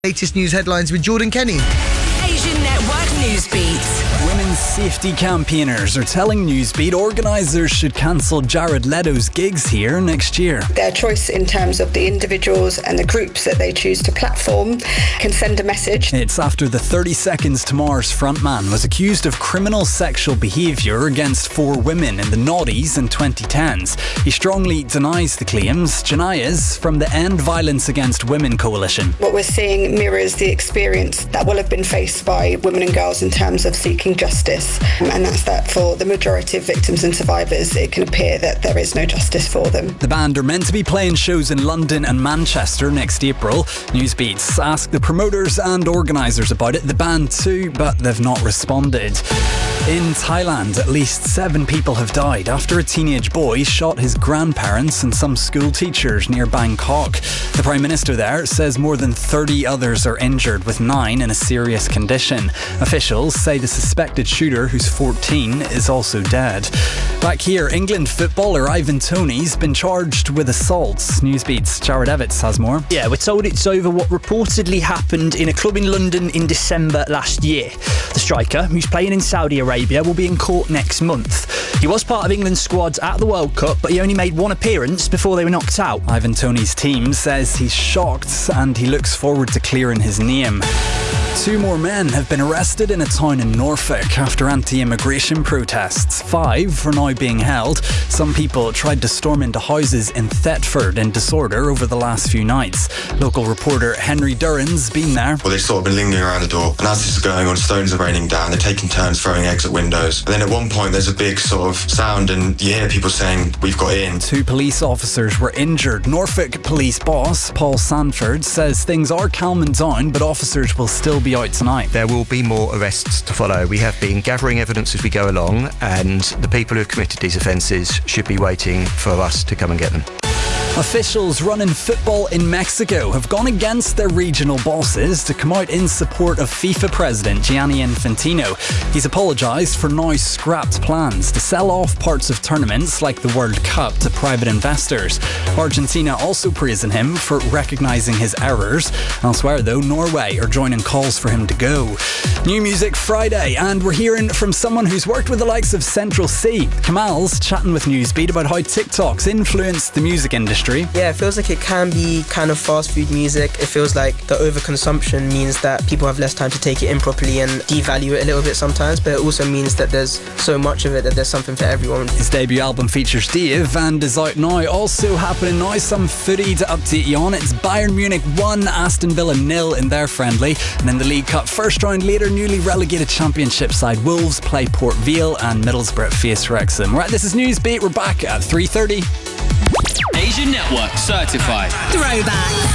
Latest news headlines with Jordan Kenny. Asian Network Newsbeat. Women's safety campaigners are telling Newsbeat organisers should cancel Jared Leto's gigs here next year. Their choice in terms of the individuals and the groups that they choose to platform can send a message. It's after the 30 Seconds to Mars frontman was accused of criminal sexual behaviour against 4 women in the noughties and 2010s. He strongly denies the claims. Janayas from the End Violence Against Women Coalition. What we're seeing mirrors the experience that will have been faced by women and girls in terms of seeking justice, and that's that for the majority of victims and survivors it can appear that there is no justice for them. The band are meant to be playing shows in London and Manchester next April. Newsbeats asked the promoters and organisers about it, the band too, but they've not responded. In Thailand, at least 7 people have died after a teenage boy shot his grandparents and some school teachers near Bangkok. The Prime Minister there says more than 30 others are injured, with 9 in a serious condition. Officials say the suspected shooter, who's 14, is also dead. Back here, England footballer Ivan Toney's been charged with assaults. Newsbeat's Jared Evans has more. Yeah, we're told it's over what reportedly happened in a club in London in December last year. The striker, who's playing in Saudi Arabia, will be in court next month. He was part of England's squads at the World Cup, but he only made 1 appearance before they were knocked out. Ivan Toney's team says he's shocked and he looks forward to clearing his name. 2 more men have been arrested in a town in Norfolk after anti-immigration protests. 5 are now being held. Some people tried to storm into houses in Thetford in disorder over the last few nights. Local reporter Henry Duran's been there. Well, they've sort of been lingering around the door, and as this is going on, stones are raining down. They're taking turns throwing eggs at windows. And then at one point there's a big sort of sound and you hear people saying, "We've got in." 2 police officers were injured. Norfolk police boss Paul Sanford says things are calming down, but officers will still be out tonight. There will be more arrests to follow. We have been gathering evidence as we go along, and the people who have committed these offences should be waiting for us to come and get them. Officials running football in Mexico have gone against their regional bosses to come out in support of FIFA President Gianni Infantino. He's apologised for now scrapped plans to sell off parts of tournaments like the World Cup to private investors. Argentina also praising him for recognising his errors. Elsewhere though, Norway are joining calls for him to go. New Music Friday, and we're hearing from someone who's worked with the likes of Central C. Kamal's chatting with Newsbeat about how TikTok's influenced the music industry. Yeah, it feels like it can be kind of fast food music. It feels like the overconsumption means that people have less time to take it in properly and devalue it a little bit sometimes, but it also means that there's so much of it that there's something for everyone. His debut album features Dave and is out now. Also happening now, some footy to update you on. It's Bayern Munich 1, Aston Villa 0 in their friendly. And in the League Cup first round later, newly relegated Championship side Wolves play Port Vale and Middlesbrough face Wrexham. Right, this is Newsbeat. We're back at 3:30. Asian Network certified Throwback.